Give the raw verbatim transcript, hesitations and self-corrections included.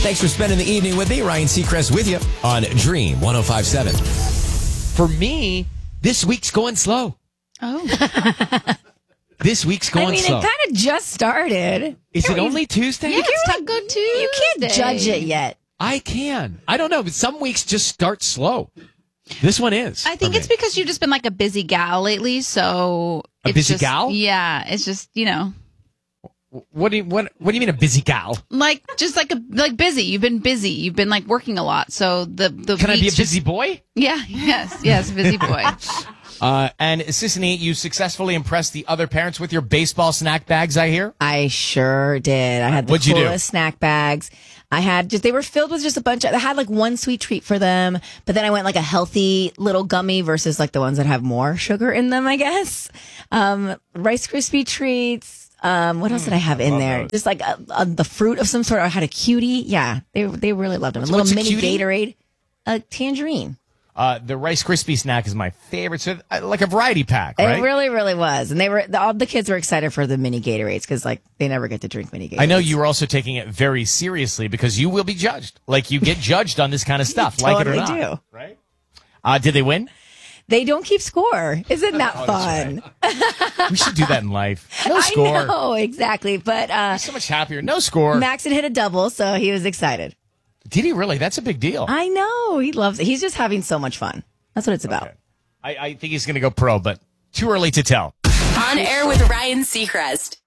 Thanks for spending the evening with me. Ryan Seacrest with you on Dream one oh five point seven. For me, this week's going slow. Oh. This week's going I mean, slow. it kind of just started. Is it only Tuesday? Yeah, it's not good Tuesday. You can't judge it yet. I can. I don't know, but some weeks just start slow. This one is. I think for it's me. because you've just been like a busy gal lately, so A it's busy just- gal? Yeah, it's just, you know, What do you what What do you mean a busy gal? like just like a like busy. You've been busy. You've been like working a lot. So the the Can I be a weeks busy just- boy? Yeah. Yes. Yes. Busy boy. Uh, and Sissany, you successfully impressed the other parents with your baseball snack bags, I hear. I sure did. I had the What'd you do? coolest snack bags. I had just, they were filled with just a bunch of, I had like one sweet treat for them, but then I went like a healthy little gummy versus like the ones that have more sugar in them, I guess. Um, Rice Krispie treats. Um, what else did I have in there? those. Just like a, a, the fruit of some sort. I had a cutie. Yeah, they they really loved them. What's- a little what's a mini cutie? Gatorade, a tangerine. Uh, the Rice Krispie snack is my favorite. So, uh, like a variety pack, right? It really, really was, and they were all the kids were excited for the mini Gatorades because like they never get to drink mini Gatorades. I know you were also taking it very seriously because you will be judged. Like you get judged on this kind of stuff, like it or Totally not. do. Right? Uh, did they win? They don't keep score. Isn't that Oh, fun? We should do that in life. No I score. know, exactly. But uh, So much happier. No score. Max had hit a double, so he was excited. Did he really? That's a big deal. I know. He loves it. He's just having so much fun. That's what it's about. Okay. I, I think he's going to go pro, but too early to tell. On air with Ryan Seacrest.